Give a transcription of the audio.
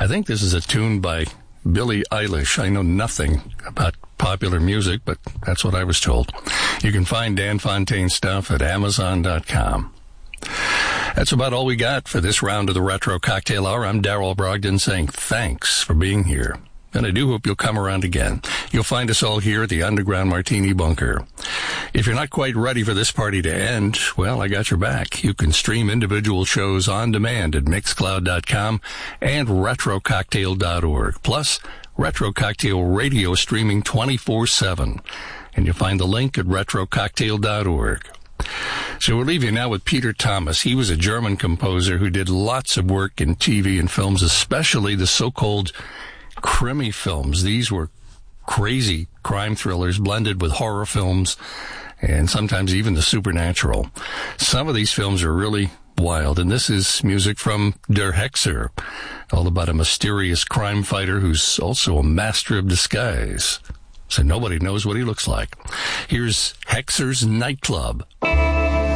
I think this is a tune by Billie Eilish. I know nothing about popular music, but that's what I was told. You can find Dan Fontaine stuff at Amazon.com. That's about all we got for this round of the Retro Cocktail Hour. I'm Darrell Brogdon saying thanks for being here. And I do hope you'll come around again. You'll find us all here at the Underground Martini Bunker. If you're not quite ready for this party to end, well, I got your back. You can stream individual shows on demand at Mixcloud.com and RetroCocktail.org. Plus, Retro Cocktail Radio streaming 24/7. And you'll find the link at RetroCocktail.org. So we'll leave you now with Peter Thomas. He was a German composer who did lots of work in TV and films, especially the so-called Krimi films. These were crazy crime thrillers blended with horror films and sometimes even the supernatural. Some of these films are really wild, and this is music from Der Hexer, all about a mysterious crime fighter who's also a master of disguise, so nobody knows what he looks like. Here's Hexer's Nightclub.